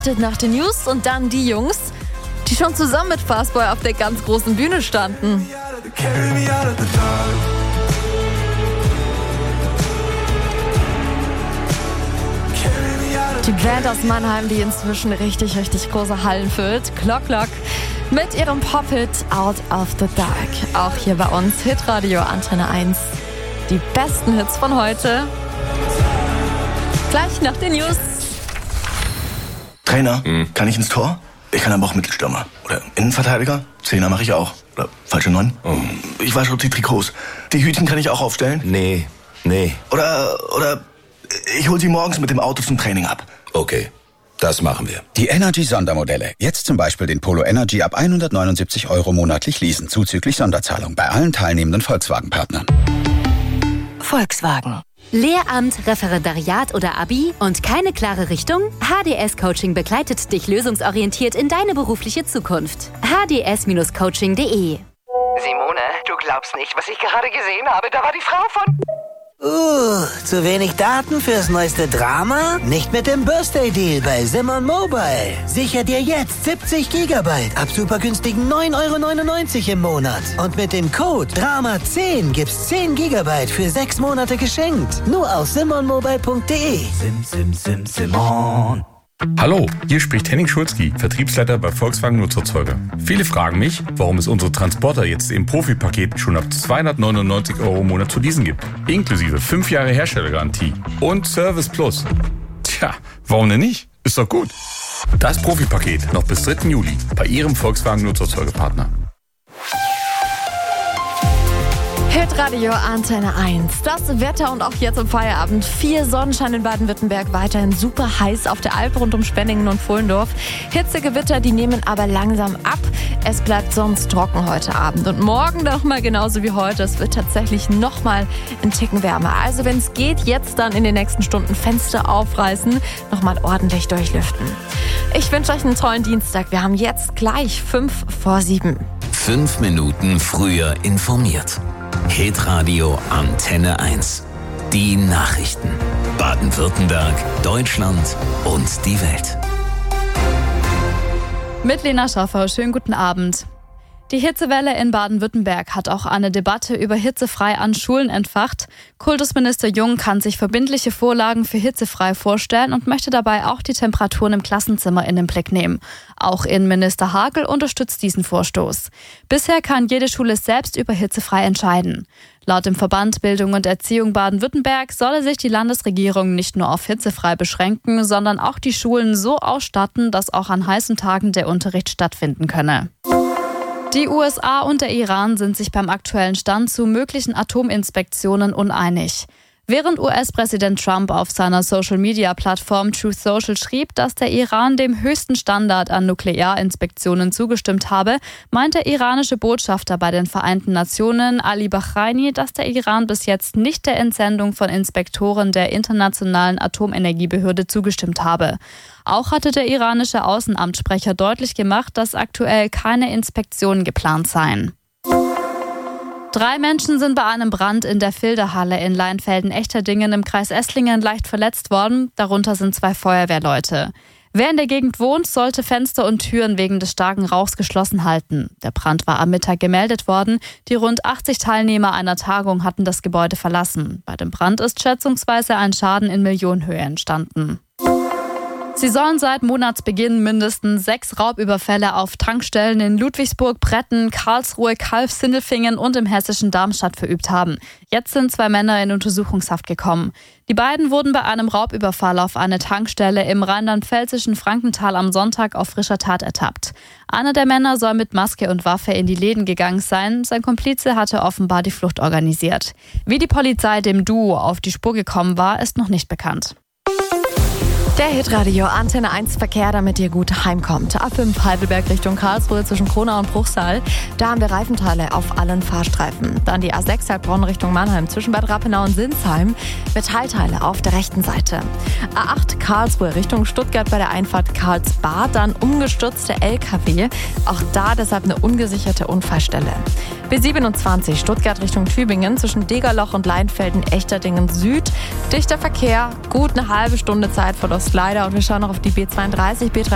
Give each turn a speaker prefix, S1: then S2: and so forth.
S1: startet nach den News und dann die Jungs, die schon zusammen mit Fastboy auf der ganz großen Bühne standen. Die Band aus Mannheim, die inzwischen richtig große Hallen füllt. Clock mit ihrem Pop-Hit Out of the Dark. Auch hier bei uns Hitradio Antenne 1. Die besten Hits von heute. Gleich nach den News.
S2: Trainer, kann ich ins Tor? Ich kann aber auch Mittelstürmer. Oder Innenverteidiger? Zehner mache ich auch. Oder falsche 9? Ich wasche auch die Trikots. Die Hütchen kann ich auch aufstellen?
S3: Nee.
S2: Oder ich hol sie morgens mit dem Auto zum Training ab.
S3: Okay, das machen wir.
S4: Die Energy-Sondermodelle. Jetzt zum Beispiel den Polo Energy ab 179 € monatlich leasen, zuzüglich Sonderzahlung bei allen teilnehmenden Volkswagen-Partnern.
S5: Volkswagen. Lehramt, Referendariat oder Abi und keine klare Richtung? HDS Coaching begleitet dich lösungsorientiert in deine berufliche Zukunft. hds-coaching.de.
S6: Simone, du glaubst nicht, was ich gerade gesehen habe. Da war die Frau von...
S7: Zu wenig Daten fürs neueste Drama? Nicht mit dem Birthday-Deal bei Simon Mobile. Sicher dir jetzt 70 GB ab super günstigen 9,99 € im Monat. Und mit dem Code DRAMA10 gibt's 10 GB für 6 Monate geschenkt. Nur auf simonmobile.de.
S8: Simon. Hallo, hier spricht Henning Schulzki, Vertriebsleiter bei Volkswagen Nutzerzeuger. Viele fragen mich, warum es unsere Transporter jetzt im Profi-Paket schon ab 299 € im Monat zu leasen gibt. Inklusive 5 Jahre Herstellergarantie und Service Plus. Tja, warum denn nicht? Ist doch gut. Das Profi-Paket noch bis 3. Juli bei Ihrem Volkswagen Nutzerzeugerpartner.
S1: Hitradio Antenne 1. Das Wetter und auch jetzt im Feierabend. 4 Sonnenschein in Baden-Württemberg, weiterhin super heiß auf der Alp rund um Spenningen und Pfullendorf. Hitzegewitter, die nehmen aber langsam ab. Es bleibt sonst trocken heute Abend. Und morgen noch mal genauso wie heute. Es wird tatsächlich noch mal ein Ticken wärmer. Also wenn es geht, jetzt dann in den nächsten Stunden Fenster aufreißen, noch mal ordentlich durchlüften. Ich wünsche euch einen tollen Dienstag. Wir haben jetzt gleich 6:55.
S9: 5 Minuten früher informiert. Hitradio Antenne 1. Die Nachrichten. Baden-Württemberg, Deutschland und die Welt.
S10: Mit Lena Schaffer, schönen guten Abend. Die Hitzewelle in Baden-Württemberg hat auch eine Debatte über hitzefrei an Schulen entfacht. Kultusminister Jung kann sich verbindliche Vorlagen für hitzefrei vorstellen und möchte dabei auch die Temperaturen im Klassenzimmer in den Blick nehmen. Auch Innenminister Hagel unterstützt diesen Vorstoß. Bisher kann jede Schule selbst über hitzefrei entscheiden. Laut dem Verband Bildung und Erziehung Baden-Württemberg solle sich die Landesregierung nicht nur auf hitzefrei beschränken, sondern auch die Schulen so ausstatten, dass auch an heißen Tagen der Unterricht stattfinden könne. Die USA und der Iran sind sich beim aktuellen Stand zu möglichen Atominspektionen uneinig. Während US-Präsident Trump auf seiner Social-Media-Plattform Truth Social schrieb, dass der Iran dem höchsten Standard an Nuklearinspektionen zugestimmt habe, meint der iranische Botschafter bei den Vereinten Nationen, Ali Bahraini, dass der Iran bis jetzt nicht der Entsendung von Inspektoren der Internationalen Atomenergiebehörde zugestimmt habe. Auch hatte der iranische Außenamtssprecher deutlich gemacht, dass aktuell keine Inspektionen geplant seien. 3 Menschen sind bei einem Brand in der Filderhalle in Leinfelden-Echterdingen im Kreis Esslingen leicht verletzt worden. Darunter sind 2 Feuerwehrleute. Wer in der Gegend wohnt, sollte Fenster und Türen wegen des starken Rauchs geschlossen halten. Der Brand war am Mittag gemeldet worden. Die rund 80 Teilnehmer einer Tagung hatten das Gebäude verlassen. Bei dem Brand ist schätzungsweise ein Schaden in Millionenhöhe entstanden. Sie sollen seit Monatsbeginn mindestens 6 Raubüberfälle auf Tankstellen in Ludwigsburg, Bretten, Karlsruhe, Calw-Sindelfingen und im hessischen Darmstadt verübt haben. Jetzt sind 2 Männer in Untersuchungshaft gekommen. Die beiden wurden bei einem Raubüberfall auf eine Tankstelle im rheinland-pfälzischen Frankenthal am Sonntag auf frischer Tat ertappt. Einer der Männer soll mit Maske und Waffe in die Läden gegangen sein. Sein Komplize hatte offenbar die Flucht organisiert. Wie die Polizei dem Duo auf die Spur gekommen war, ist noch nicht bekannt.
S1: Der Hitradio Antenne 1 Verkehr, damit ihr gut heimkommt. A5 Heidelberg Richtung Karlsruhe zwischen Kronau und Bruchsal. Da haben wir Reifenteile auf allen Fahrstreifen. Dann die A6 Heilbronn Richtung Mannheim zwischen Bad Rappenau und Sinsheim. Metallteile auf der rechten Seite. A8 Karlsruhe Richtung Stuttgart bei der Einfahrt Karlsbad. Dann umgestürzte LKW. Auch da deshalb eine ungesicherte Unfallstelle. B27 Stuttgart Richtung Tübingen zwischen Degerloch und Leinfelden-Echterdingen Süd. Dichter Verkehr, gut eine halbe Stunde Zeitverlust leider. Und wir schauen noch auf die B32, B3